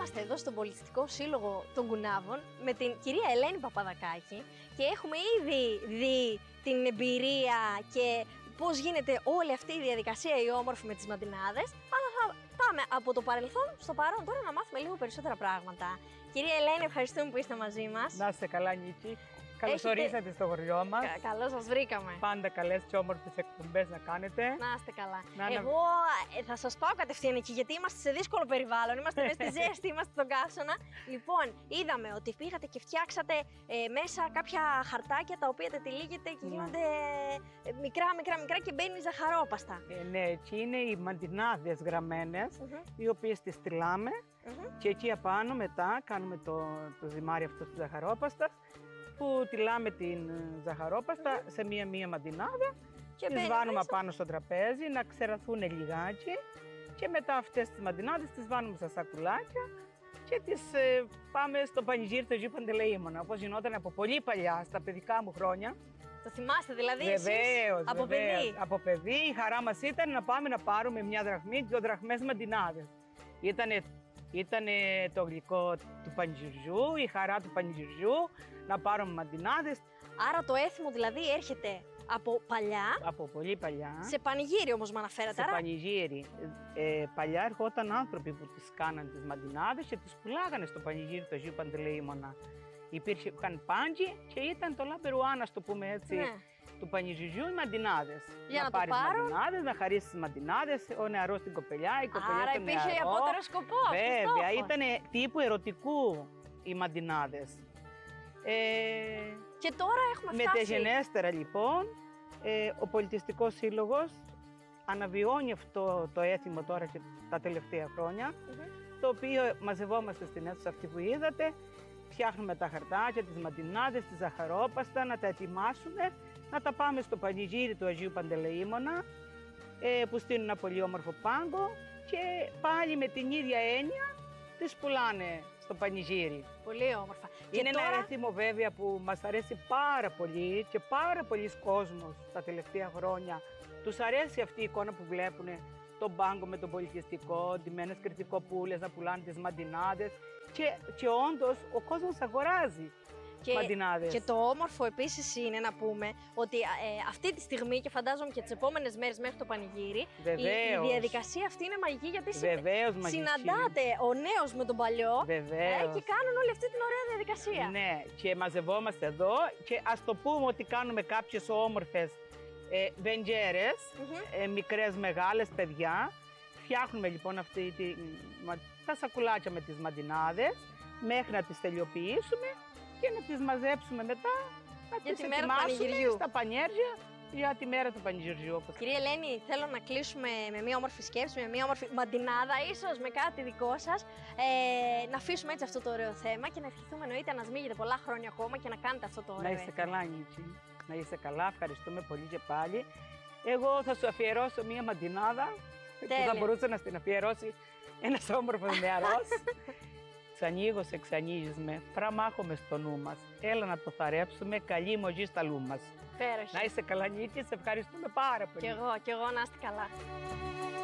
Είμαστε εδώ στον Πολιτιστικό Σύλλογο των Κουνάβων με την κυρία Ελένη Παπαδακάκη και έχουμε ήδη δει την εμπειρία και πώς γίνεται όλη αυτή η διαδικασία η όμορφη με τις μαντινάδες, αλλά θα πάμε από το παρελθόν στο παρόν τώρα να μάθουμε λίγο περισσότερα πράγματα. Κυρία Ελένη, ευχαριστούμε που είστε μαζί μας. Να είστε καλά, Νίκη. Καλώς ορίσατε στο χωριό μας. Καλώς σας βρήκαμε. Πάντα καλές και όμορφες εκπομπές να κάνετε. Να είστε καλά. Εγώ θα σας πάω κατευθείαν εκεί, γιατί είμαστε σε δύσκολο περιβάλλον. Είμαστε μέσα στη ζέστη, είμαστε στον καύσωνα. Λοιπόν, είδαμε ότι πήγατε και φτιάξατε μέσα κάποια χαρτάκια τα οποία τα τυλίγετε και γίνονται μικρά και μπαίνει ζαχαρόπαστα. Ναι, εκεί είναι οι μαντινάδες γραμμένες, οι οποίες τις τυλάμε και εκεί απάνω μετά κάνουμε το ζυμάρι αυτό της ζαχαρόπαστας, που τυλάμε την ζαχαρόπαστα σε μία μαντινάδα και τις βάλουμε πάνω στο τραπέζι να ξεραθούν λιγάκι και μετά αυτές τις μαντινάδες τις βάλουμε στα σακουλάκια και τις πάμε στο πανηγύρι του Αγίου Παντελεήμωνα, όπως γινόταν από πολύ παλιά, στα παιδικά μου χρόνια. Το θυμάστε δηλαδή? Βεβαίως, από παιδί? Από παιδί η χαρά μας ήταν να πάμε να πάρουμε 1 δραχμή, 2 δραχμές μαντινάδες. Ήταν το γλυκό του πανηγυριού, η χαρά του πανηγυριού, να πάρουμε μαντινάδες. Άρα το έθιμο δηλαδή έρχεται από παλιά. Από πολύ παλιά. Σε πανηγύρι όμως με αναφέρατε. Σε πανηγύρι. Παλιά ερχόταν άνθρωποι που τις κάναν τις μαντινάδες και τις πουλάγανε στο πανηγύρι του Αγίου Παντελεήμωνα. Υπήρχαν πάντζι και ήταν το λαμπερουάνα, το πούμε έτσι, του πανηγυριού οι μαντινάδες. Για να πάρεις το πάρουν. μαντινάδες, να χαρίσεις τις μαντινάδες, ο νεαρός την κοπελιά, η κοπελιά άρα τον νεαρό. υπήρχε απότερο σκοπό. Βέβαια, ήταν τύπου ερωτικού οι μαντινάδες. Και τώρα έχουμε φτάσει. Μεταγενέστερα λοιπόν, ο Πολιτιστικός Σύλλογος αναβιώνει αυτό το έθιμο τώρα και τα τελευταία χρόνια, το οποίο μαζευόμαστε στην αίθουσα αυτή που είδατε, φτιάχνουμε τα χαρτάκια, τις μαντινάδες, τη ζαχαρόπαστα, να τα ετοιμάσουμε, να τα πάμε στο πανηγύρι του Αγίου Παντελεήμωνα, που στείλουν ένα πολύ όμορφο πάγκο και πάλι με την ίδια έννοια τις πουλάνε στο πανηγύρι. Πολύ όμορφα. Είναι ένα έθιμο βέβαια που μας αρέσει πάρα πολύ και πάρα πολλοί κόσμος τα τελευταία χρόνια. Τους αρέσει αυτή η εικόνα που βλέπουν, τον πάγκο με τον πολιτιστικό, ντυμένες κριτικοπούλες να πουλάνε τις μαντινάδες και όντως ο κόσμος αγοράζει μαντινάδες. Και το όμορφο επίσης είναι να πούμε ότι αυτή τη στιγμή και φαντάζομαι και τις επόμενες μέρες μέχρι το πανηγύρι, η διαδικασία αυτή είναι μαγική, γιατί συναντάτε ο νέος με τον παλιό και κάνουν όλη αυτή την ωραία διαδικασία. Ναι, και μαζευόμαστε εδώ και ας το πούμε ότι κάνουμε κάποιες όμορφες βεντζέρες, μικρές μεγάλες παιδιά. Φτιάχνουμε λοιπόν τα σακουλάκια με τις μαντινάδες μέχρι να τις τελειοποιήσουμε και να τις μαζέψουμε μετά, να τις ετοιμάσουμε στα πανιέρια για τη μέρα του πανηγυριού. Κυρία Ελένη, θέλω να κλείσουμε με μια όμορφη σκέψη, με μια όμορφη μαντινάδα, ίσως με κάτι δικό σας. Να αφήσουμε έτσι αυτό το ωραίο θέμα και να ευχηθούμε εννοείται να σμίγετε πολλά χρόνια ακόμα και να κάνετε αυτό το ωραίο. Να είστε καλά, Νίκη. Να είστε καλά, ευχαριστούμε πολύ και πάλι. Εγώ θα σου αφιερώσω μια μαντινάδα που θα μπορούσε να την αφιερώσει ένας όμορφος νεαρός. Ξανοίγω σε ξανοίγεις με, φραμάχομαι στο νου μας. Έλα να το θαρέψουμε, καλή μογή στα λού μας. Πέρασε. Να είσαι καλά, Νίκη, σε ευχαριστούμε πάρα πολύ. Κι εγώ να είστε καλά.